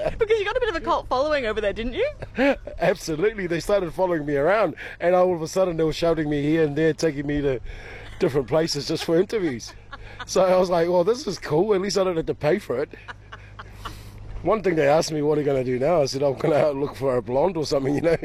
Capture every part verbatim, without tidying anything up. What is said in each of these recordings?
Because you got a bit of a cult following over there, didn't you? Absolutely. They started following me around, and all of a sudden they were shouting me here and there, taking me to different places just for interviews. So I was like, well, this is cool. At least I don't have to pay for it. One thing they asked me, what are you going to do now? I said, I'm going to look for a blonde or something, you know.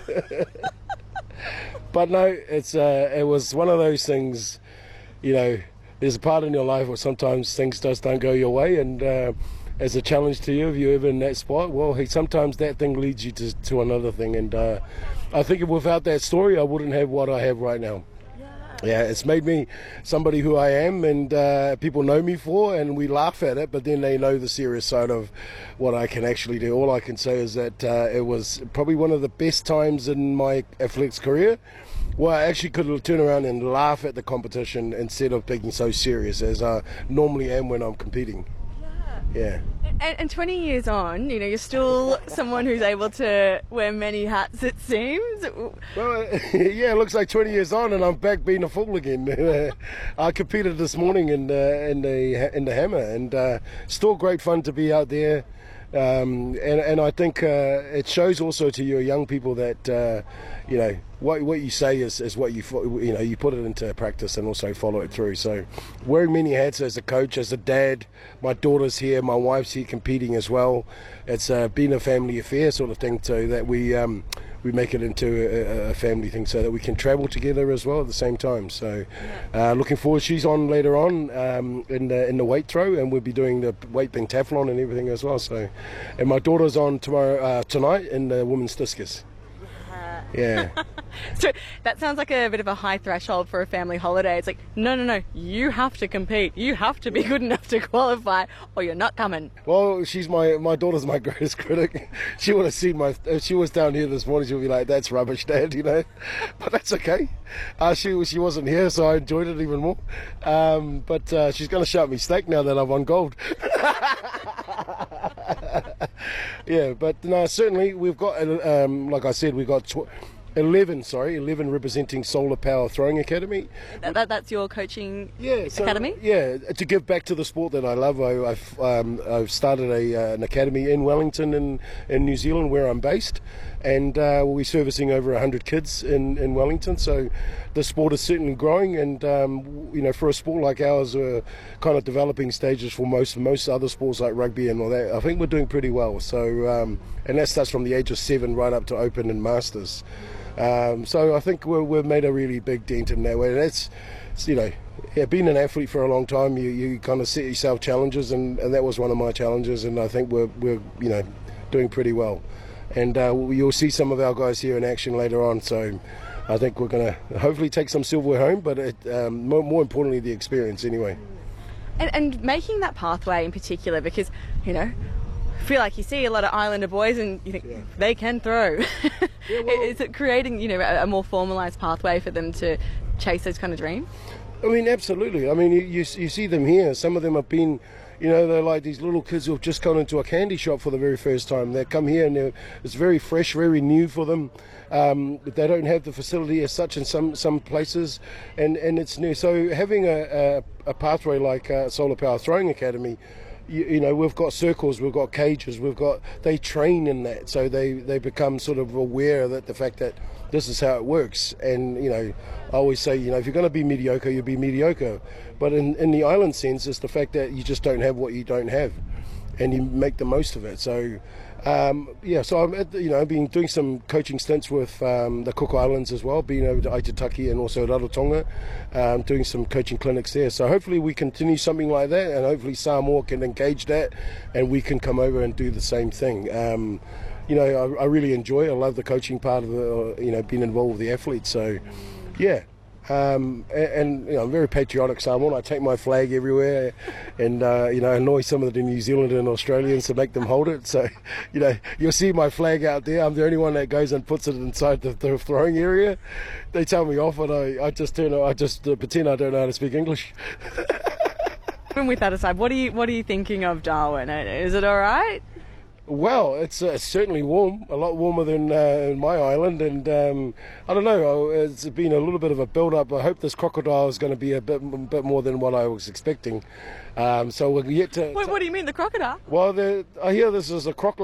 But no, it's uh, it was one of those things, you know, there's a part in your life where sometimes things just don't go your way, and uh, as a challenge to you, if you're ever in that spot, well, hey, sometimes that thing leads you to, to another thing, and uh, I think without that story, I wouldn't have what I have right now. Yeah, it's made me somebody who I am, and uh, people know me for, and we laugh at it, but then they know the serious side of what I can actually do. All I can say is that uh, it was probably one of the best times in my athletics career where I actually could turn around and laugh at the competition instead of being so serious as I normally am when I'm competing. Yeah. And, and twenty years on, you know, you're still someone who's able to wear many hats, it seems. Well, yeah, it looks like twenty years on, and I'm back being a fool again. I competed this morning in the in the in the hammer, and uh, still great fun to be out there. Um, and, and I think uh, it shows also to your young people that uh, you know what what you say is, is what you you know you put it into practice and also follow it through. So wearing many hats as a coach, as a dad, my daughter's here, my wife's here competing as well. It's uh, been a family affair sort of thing, so that we um, we make it into a, a family thing, so that we can travel together as well at the same time. So uh, looking forward. She's on later on um, in the in the weight throw, and we'll be doing the weight pentathlon and everything as well. So, and my daughter's on tomorrow uh, tonight in the women's discus. Yeah. So that sounds like a bit of a high threshold for a family holiday. It's like, no, no, no, you have to compete. You have to be good enough to qualify, or you're not coming. Well, she's my my daughter's my greatest critic. She would have seen my. If she was down here this morning, she'll be like, "That's rubbish, Dad," you know. But that's okay. Uh, she she wasn't here, so I enjoyed it even more. Um, but uh, she's going to shout me steak now that I've won gold. Yeah, but no, certainly we've got, um, like I said, we've got tw- eleven, sorry, eleven representing Solar Power Throwing Academy. That, that, that's your coaching yeah, so, academy? Yeah, to give back to the sport that I love. I, I've um, I've started a uh, an academy in Wellington in, in New Zealand, where I'm based, and uh, we'll be servicing over one hundred kids in, in Wellington. So the sport is certainly growing, and um, you know, for a sport like ours, we're kind of developing stages for most most other sports like rugby and all that. I think we're doing pretty well. So um, and that starts from the age of seven right up to Open and Masters. Um, so I think we're, we've made a really big dent in that way. And that's, you know, yeah, being an athlete for a long time, you, you kind of set yourself challenges, and, and that was one of my challenges. And I think we're we're you know doing pretty well. And uh, you'll see some of our guys here in action later on. So I think we're going to hopefully take some silverware home, but it, um, more, more importantly, the experience anyway. And, and making that pathway in particular, because, you know, I feel like you see a lot of Islander boys and you think, yeah, they can throw. Yeah, well, is it creating, you know, a, a more formalised pathway for them to chase those kind of dreams? I mean, absolutely. I mean, you, you, you see them here. Some of them have been, you know, they're like these little kids who've just gone into a candy shop for the very first time. They come here and it's very fresh, very new for them. Um, they don't have the facility as such in some, some places, and, and it's new. So having a, a, a pathway like uh, Solar Power Throwing Academy, You, you know, we've got circles, we've got cages, we've got, they train in that, so they, they become sort of aware that the fact that this is how it works. And, you know, I always say, you know, if you're going to be mediocre, you'll be mediocre. But in, in the island sense, it's the fact that you just don't have what you don't have, and you make the most of it. So, um, yeah, so I'm at, you know, I've been doing some coaching stints with um, the Cook Islands as well, being over to Aitutaki and also at Rarotonga, um, doing some coaching clinics there. So hopefully we continue something like that, and hopefully Samoa can engage that, and we can come over and do the same thing. Um, you know, I, I really enjoy it. I love the coaching part of the, you know, being involved with the athletes. So, yeah. Um, and, and you know, I'm very patriotic Samoan. I take my flag everywhere, and uh, you know, annoy some of the New Zealanders and Australians to make them hold it. So, you know, you'll see my flag out there. I'm the only one that goes and puts it inside the, the throwing area. They tell me off, and I, I just turn, I just uh, pretend I don't know how to speak English. Even with that aside, what are you what are you thinking of Darwin? Is it all right? Well, it's uh, certainly warm, a lot warmer than uh, my island, and um, I don't know, it's been a little bit of a build-up. I hope this crocodile is going to be a bit, a bit more than what I was expecting. Um, so we're yet to... Wait, what do you mean, the crocodile? Well, the, I hear this is a crocodile.